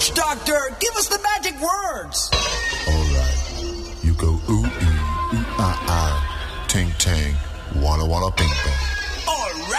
Witch doctor, give us the magic words. All right. You go ooh, ee, ooh, ah, ah, ting, tang, walla, walla, bing, bang.